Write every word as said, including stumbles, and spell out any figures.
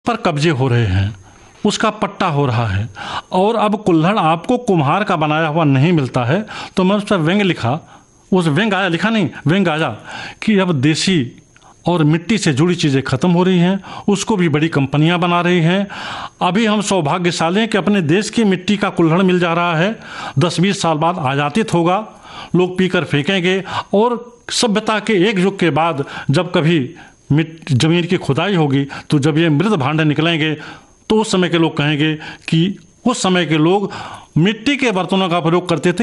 पर कब्जे हो रहे हैं, उसका पट्टा हो रहा है और अब कुल्हड़ आपको कुम्हार का बनाया हुआ नहीं मिलता है। तो मैं उस पर व्यंग लिखा, उस व्यंग आया, लिखा नहीं, व्यंग आया कि अब देसी और मिट्टी से जुड़ी चीज़ें ख़त्म हो रही हैं, उसको भी बड़ी कंपनियां बना रही हैं। अभी हम सौभाग्यशाली हैं कि अपने देश की मिट्टी का कुल्हड़ मिल जा रहा है। दस बीस साल बाद आयातित होगा, लोग पीकर फेंकेंगे और सभ्यता के एक युग के बाद जब कभी मिट्टी ज़मीन की खुदाई होगी तो जब ये मृत भांडे निकलेंगे तो उस समय के लोग कहेंगे कि उस समय के लोग मिट्टी के बर्तनों का प्रयोग करते थे।